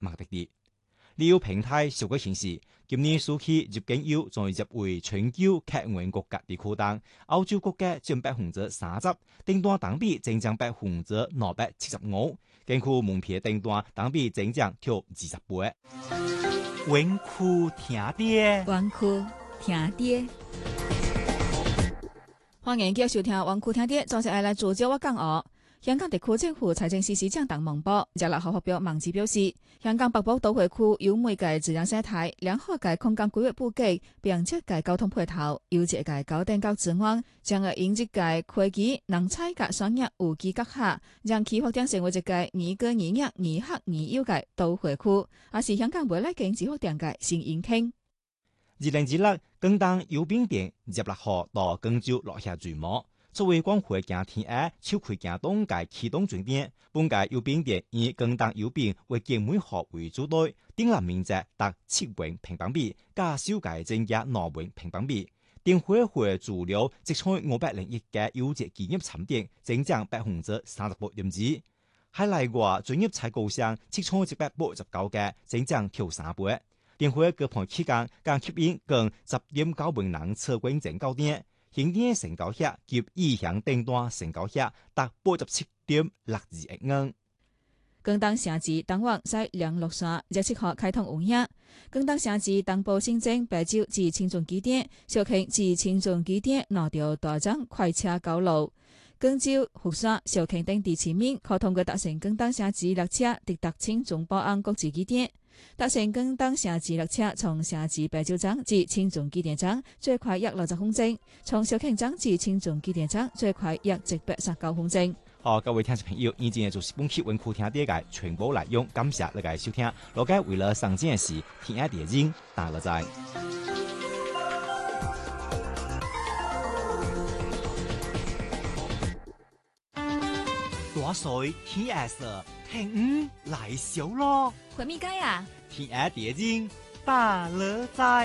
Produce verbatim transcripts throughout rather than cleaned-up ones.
目的地。旅遊平台數據顯示，今年暑期入境遊將會入圍全球客源國家地區當，歐洲國家佔百分之三十，訂單當比增長百分之兩百七十五，境區門票訂單當比增長超二十倍。穩酷聽爹， 穩酷聽爹，歡迎繼續收聽穩酷聽爹，早上愛來主教我講哦。香港地區政府財政司司長鄧文波日落後發表網誌表示，香港北部都會區有每個自然生態、良好嘅空間規劃布局，並且嘅交通配套、優質嘅高等教資源，將會引入嘅科技、人才嘅商業有機結合，讓其發展成為一個宜居宜業、宜客宜優嘅都會區，也是香港未來經濟發展嘅新引擎。 二零二六，廣東有邊店入落後到廣州落下序幕。作為光輝行天下秋葵行動嘅啟動終點，本屆有邊店以廣東有邊為建每號為主隊，訂立面積達七萬平方米，加小界增加兩萬平方米。電會會主流即採五百零一嘅優質企業產店，增長百分之三十八點二。喺內外專業採購商即採一百八十九嘅，增長超三倍。電會各盤期間更吸引近十點九萬人參觀整購店。興店成交額及意向訂單成交額達八十七點六二億元。 廣東城市當晚在兩六三廿七號開通營業。廣東城市東部新增白州至青總基點、肇慶至青總基點兩條大張快車公路。廣州、福山、肇慶等地市民可通過搭乘廣東城市列車抵達青總寶安國際基點。搭乘廣東城市列車從城市白州站至青總基點站最快約六十分鐘，從肇慶站至青總基點站最快約一百十九分鐘。 好，各位聽眾朋友，以前嘅就是本期穩酷聽爹嘅全部內容，感謝大家收聽。羅家為了上節嘅事，聽下電影，打落在。大水天下事，聽五來小咯。 回咪街啊？ 聽下電影，打落在。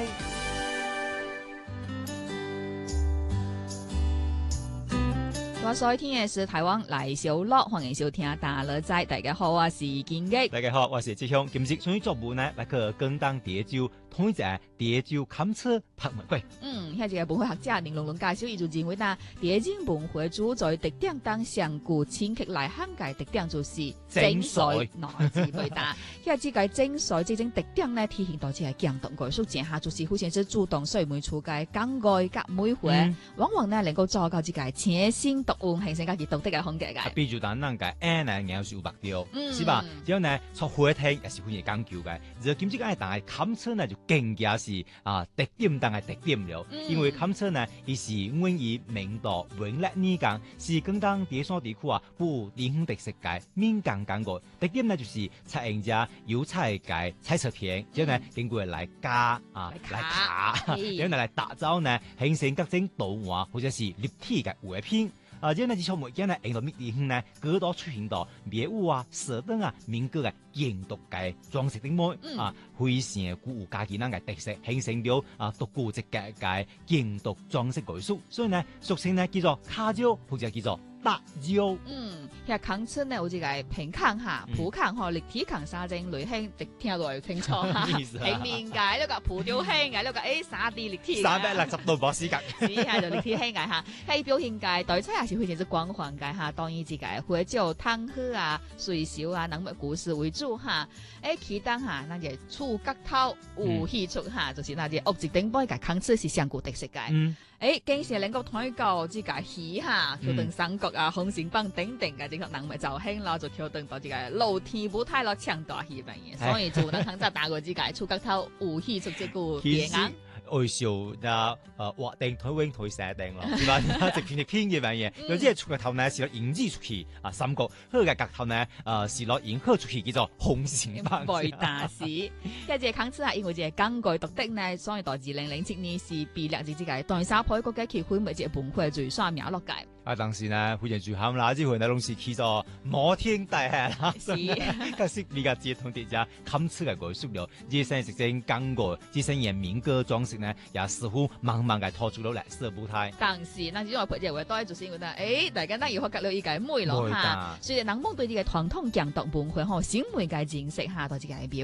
我所聽嘅是台灣來小樂，歡迎收聽打落在。大家好，我是金吉。 大家好，我是志雄。今日從作部呢，來個廣東蝶州統一隻蝶州砍車拍玫瑰。 嗯，遐一個文化學者林龍龍介紹，伊就認為啦，蝶州文化主宰特點當上古清劇內涵嘅特點就是精髓，內字回答。遐即個精髓，即種特點呢，體現到即係強動藝術之下，就是好似是主動所以每處嘅講愛甲每回，嗯、往往呢能夠做到即個清新獨運，形成家己獨特嘅風格嘅。 比如當咱個 N 呢，藝術目標，是吧？之後呢，做花廳也是很有講究嘅。而今次講嘅但係砍車呢，就更加是啊特點當係特點了，嗯、因為砍車呢，伊是源於明代永樂年間，是廣東第三地區啊，不地方特色嘅民間講過。特點呢，就是採用者有彩嘅彩色片，之後呢經過嚟加啊嚟卡，然後嚟打造呢，形成各種圖畫或者是立體嘅畫片。啊！即係呢，啲草木間呢，引到咩地方呢？嗰度出現到廟宇啊、石燈啊、民國嘅建築嘅裝飾頂帽啊，非常古有家己咱嘅特色，形成咗啊獨具一格嘅建築裝飾藝術。所以呢，俗稱呢叫做卡蕉，或者叫做搭蕉。 嗯，遐康村呢有一個平坑下、鋪坑嗬、立體坑三種類型，直聽落清楚哈。平面界呢個鋪雕輕嘅，呢個誒三 D 立體。三百六十度冇時間。是係就立體輕嘅嚇，喺表現界對出係是非常之廣泛嘅嚇，當然之界會就湯喝啊、水小啊、人物故事為主嚇。誒，其他嚇那隻觸角頭有戲出嚇，就是那隻屋子頂部嘅康村是上古特色嘅。嗯。誒，經常能夠睇到即個戲嚇，橋墩三角啊、紅線棒等等嘅，即個人咪就興咯，就橋墩到即個露天舞台咯，唱大戲份嘢，所以就能肯則打過即個觸角頭有戲出即個電影。 愛笑啊！誒畫定台永台寫定咯，係嘛？直片直片嘅樣嘢，有啲係出個頭呢，是攞影子出去啊，三角；佢個格頭呢，誒是攞影刻出去，叫做紅線棒。 背大史，一隻康次啊，因為隻更具獨特呢，所以到二零零七年是被列入即個第三批國家期刊，咪隻文化最上名落界。 啊，當時呢，非常最喊啦，之後呢，攏是去咗摩天大廈啦，是，可是比較接同啲只康次嘅藝術了，而生直正更過，而生嘅民歌裝飾呢，也似乎慢慢嘅拖出咗歷史舞台。 當時，那因為佢哋會多就是因為誒，大家都要學隔了依個妹咯嚇，所以人們對呢個傳統建築文化吼，先會嘅認識下到呢個表。